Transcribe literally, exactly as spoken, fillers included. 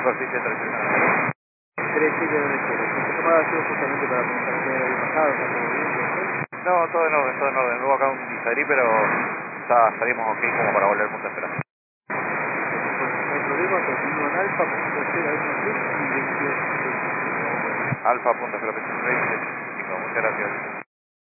Superficie tres siete nueve. tres siete nueve cero. ¿Esta llamada ha sido justamente para preguntar qué había pasado? ¿Está todo bien? ¿Todo bien? No, todo en orden, todo en orden. Luego acá un disagrí, pero ya salimos ok como para volver al punto de espera. Bueno, no hay problema, continúa en alfa, punto cero, alfa tres y veintiocho. Alfa punto cero veintiocho, muchas gracias.